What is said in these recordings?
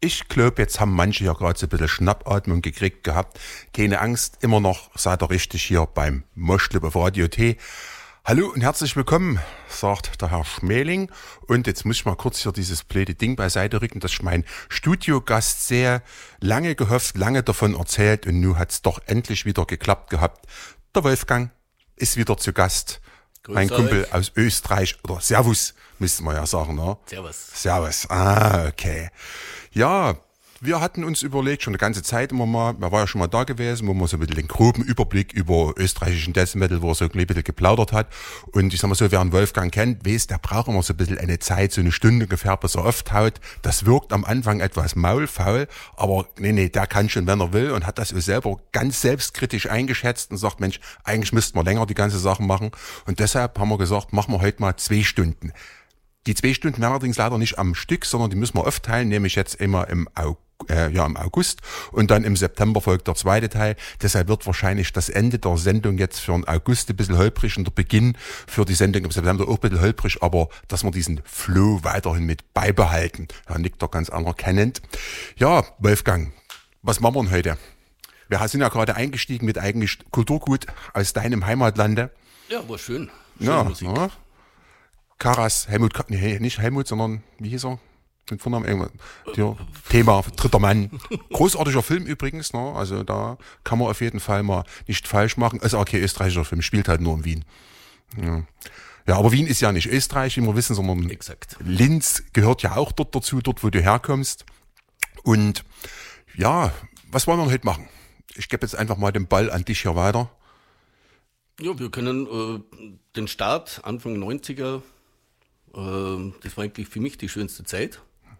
Ich glaube, jetzt haben manche ja gerade so ein bisschen Schnappatmung gekriegt gehabt. Keine Angst, immer noch seid ihr richtig hier beim Moschlip auf Radio T. Hallo und herzlich willkommen, sagt der Herr Schmeling. Und jetzt muss ich mal kurz hier dieses blöde Ding beiseite rücken, dass ich meinen Studiogast sehr lange gehofft, lange davon erzählt und nun hat's doch endlich wieder geklappt gehabt. Der Wolfgang ist wieder zu Gast. Mein Kumpel aus Österreich, oder Servus, müsste man ja sagen, ne? Servus, okay. Ja, wir hatten uns überlegt, schon eine ganze Zeit immer mal, man war ja schon mal da gewesen, wo man so ein bisschen den groben Überblick über österreichischen Death Metal, wo er so ein bisschen geplaudert hat. Und ich sag mal so, wer einen Wolfgang kennt, weiß, der braucht immer so ein bisschen eine Zeit, so eine Stunde ungefähr, bis er auftaut. Das wirkt am Anfang etwas maulfaul, aber nee, der kann schon, wenn er will, und hat das selber ganz selbstkritisch eingeschätzt und sagt, Mensch, eigentlich müssten wir länger die ganze Sache machen. Und deshalb haben wir gesagt, machen wir heute mal 2 Stunden. Die 2 Stunden allerdings leider nicht am Stück, sondern die müssen wir aufteilen, nämlich jetzt immer im August und dann im September folgt der zweite Teil. Deshalb wird wahrscheinlich das Ende der Sendung jetzt für den August ein bisschen holprig und der Beginn für die Sendung im September auch ein bisschen holprig, aber dass wir diesen Flow weiterhin mit beibehalten. Ja, nickt doch ganz anerkennend. Ja, Wolfgang, was machen wir denn heute? Wir sind ja gerade eingestiegen mit eigentlich Kulturgut aus deinem Heimatlande. Ja, war schön. Ja, Musik. Ja. Karas, nicht Helmut, sondern wie hieß er? Den Vornamen irgendwann. Thema Dritter Mann. Großartiger Film übrigens, ne? Also da kann man auf jeden Fall mal nicht falsch machen. Also okay, österreichischer Film, spielt halt nur in Wien. Ja, aber Wien ist ja nicht Österreich, wie wir wissen, sondern Exakt. Linz gehört ja auch dort dazu, dort wo du herkommst. Und ja, was wollen wir heute machen? Ich gebe jetzt einfach mal den Ball an dich hier weiter. Ja, wir können den Start Anfang 90er, das war eigentlich für mich die schönste Zeit,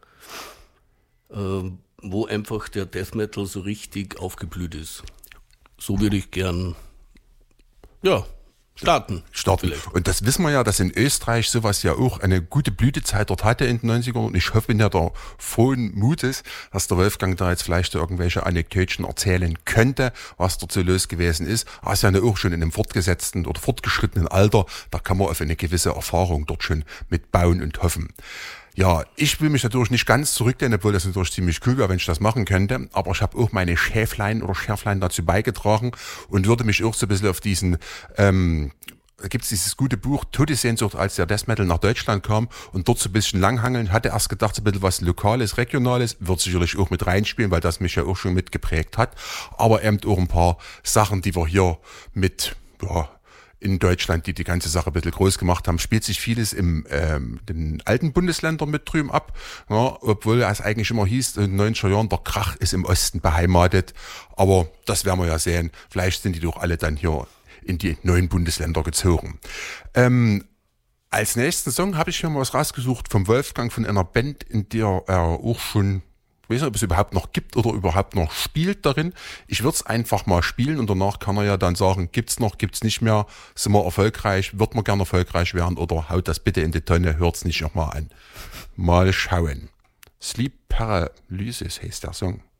wo einfach der Death Metal so richtig aufgeblüht ist. So würde ich gern, starten. Vielleicht. Und das wissen wir ja, dass in Österreich sowas ja auch eine gute Blütezeit dort hatte in den 90ern. Und ich hoffe, bin ja der frohen Mutes, dass der Wolfgang da jetzt vielleicht irgendwelche Anekdötchen erzählen könnte, was dort so los gewesen ist. Er ist ja auch schon in einem fortgesetzten oder fortgeschrittenen Alter. Da kann man auf eine gewisse Erfahrung dort schon mit bauen und hoffen. Ja, ich will mich natürlich nicht ganz zurücklehnen, obwohl das natürlich ziemlich cool wäre, wenn ich das machen könnte. Aber ich habe auch meine Schärflein dazu beigetragen und würde mich auch so ein bisschen auf diesen, da gibt's dieses gute Buch Todessehnsucht, als der Death Metal nach Deutschland kam und dort so ein bisschen langhangeln. Hatte erst gedacht, so ein bisschen was Lokales, Regionales, wird sicherlich auch mit reinspielen, weil das mich ja auch schon mitgeprägt hat. Aber eben auch ein paar Sachen, die wir hier mit, in Deutschland, die ganze Sache ein bisschen groß gemacht haben, spielt sich vieles in den alten Bundesländern mit drüben ab, ja, obwohl es eigentlich immer hieß, in den 90er Jahren, der Krach ist im Osten beheimatet, aber das werden wir ja sehen, vielleicht sind die doch alle dann hier in die neuen Bundesländer gezogen. Als nächsten Song habe ich hier mal was rausgesucht vom Wolfgang, von einer Band, in der er auch schon, ich weiß nicht, ob es überhaupt noch gibt oder überhaupt noch spielt darin. Ich würde es einfach mal spielen und danach kann er ja dann sagen, gibt's noch, gibt's nicht mehr, sind wir erfolgreich, wird man gerne erfolgreich werden oder haut das bitte in die Tonne, hört's nicht nochmal an. Mal schauen. Sleep Paralysis heißt der Song.